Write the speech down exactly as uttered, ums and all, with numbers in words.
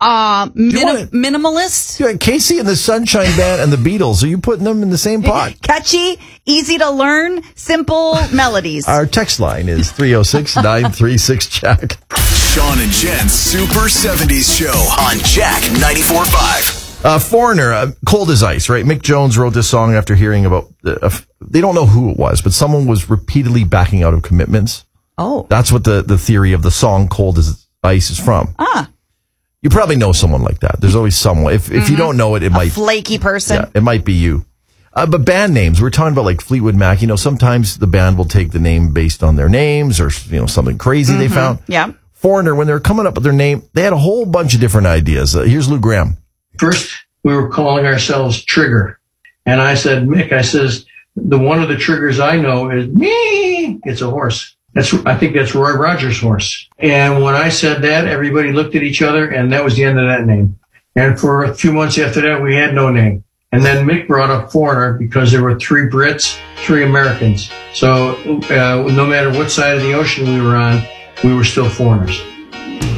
Uh, minim- wanna, minimalist. Yeah, Casey and the Sunshine Band and the Beatles. Are you putting them in the same pot? Catchy, easy to learn, simple melodies. Our text line is three oh six, nine three six, Jack. Sean and Jen's Super seventies Show on Jack ninety-four point five. Uh, Foreigner, uh, Cold as Ice, right? Mick Jones wrote this song after hearing about, uh, they don't know who it was, but someone was repeatedly backing out of commitments. Oh. That's what the, the theory of the song Cold as Ice is from. Ah. You probably know someone like that. There's always someone. If, mm-hmm. if you don't know it, it A might... flaky person. Yeah, it might be you. Uh, but band names, we're talking about like Fleetwood Mac. You know, sometimes the band will take the name based on their names or, you know, something crazy mm-hmm. they found. Yeah. Foreigner, when they were coming up with their name, they had a whole bunch of different ideas. Uh, here's Lou Gramm. First, we were calling ourselves Trigger. And I said, Mick, I says, the one of the triggers I know is me. It's a horse. That's, I think that's Roy Rogers' horse. And when I said that, everybody looked at each other, and that was the end of that name. And for a few months after that, we had no name. And then Mick brought up Foreigner because there were three Brits, three Americans. So uh, no matter what side of the ocean we were on, we were still foreigners.